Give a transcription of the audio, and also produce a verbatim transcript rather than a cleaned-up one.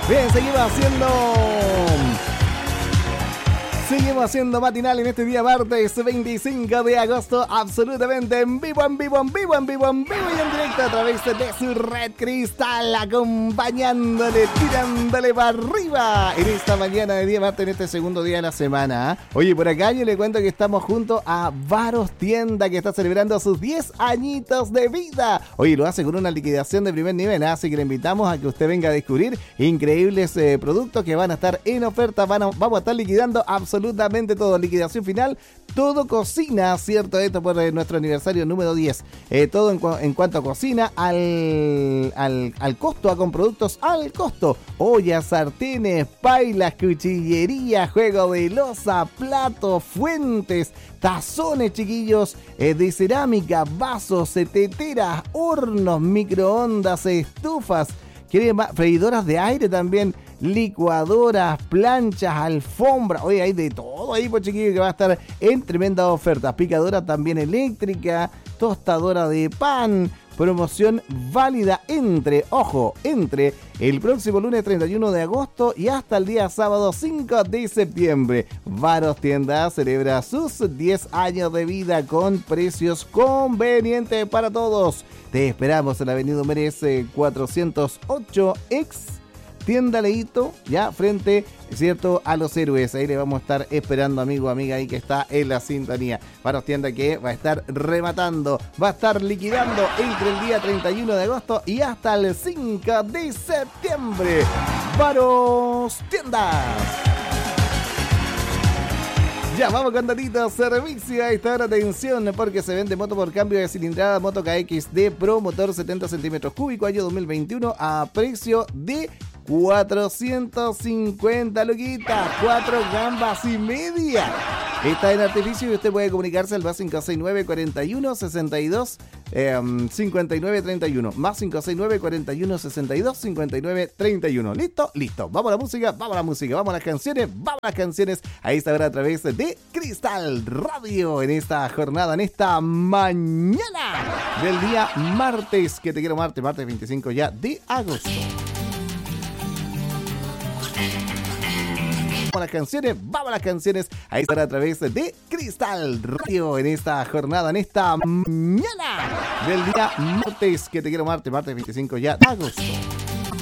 Bien, seguimos haciendo... Seguimos haciendo matinal en este día martes veinticinco de agosto, absolutamente en vivo, en vivo, en vivo, en vivo, en vivo y en directo a través de su red Cristal, acompañándole, tirándole para arriba en esta mañana de día martes, en este segundo día de la semana. ¿eh? Oye, por acá yo le cuento que estamos junto a Varos Tienda, que está celebrando sus diez añitos de vida. Oye, lo hace con una liquidación de primer nivel, ¿eh? Así que le invitamos a que usted venga a descubrir increíbles eh, productos que van a estar en oferta. Van a, vamos a estar liquidando absolutamente absolutamente todo, liquidación final, todo cocina, ¿cierto? Esto por eh, nuestro aniversario número diez. Eh, todo en, cu- en cuanto a cocina, al, al, al costo, a con productos al costo. Ollas, sartenes, pailas, cuchillería, juego de loza, platos, fuentes, tazones, chiquillos, eh, de cerámica, vasos, teteras, hornos, microondas, estufas, ¿quieren más? Freidoras de aire también, licuadoras, planchas, alfombras. Oye, hay de todo ahí, pues chiquillos, que va a estar en tremendas ofertas. Picadora también eléctrica, tostadora de pan. Promoción válida entre, ojo, entre el próximo lunes treinta y uno de agosto y hasta el día sábado cinco de septiembre. Varos Tienda celebra sus diez años de vida con precios convenientes para todos. Te esperamos en la avenida Merece cuatrocientos ocho, ex Tienda Leito, ya frente, ¿cierto?, a Los Héroes. Ahí le vamos a estar esperando, amigo, amiga, ahí que está en la sintonía. Varos Tienda que va a estar rematando, va a estar liquidando entre el día treinta y uno de agosto y hasta el cinco de septiembre. Varos Tienda. Ya, vamos con datito servicio a esta hora. Atención, porque se vende moto por cambio de cilindrada, moto K X D Pro, motor setenta centímetros cúbicos, año dos mil veintiuno, a precio de cuatrocientos cincuenta luquitas, cuatro gambas y media. Está en artificio y usted puede comunicarse al más cinco seis nueve, cuarenta y uno, sesenta y dos, eh, cincuenta y nueve, treinta y uno. Más cinco seis nueve, cuarenta y uno, sesenta y dos, cincuenta y nueve, treinta y uno. ¿Listo? Listo. Vamos a la música, vamos a la música, vamos a las canciones, vamos a las canciones. Ahí está ahora a través de Cristal Radio en esta jornada, en esta mañana del día martes, que te quiero martes, martes veinticinco ya de agosto. Vamos a las canciones, vamos a las canciones. Ahí estará a través de Cristal Radio en esta jornada, en esta mañana del día martes, que te quiero martes, martes veinticinco ya de agosto.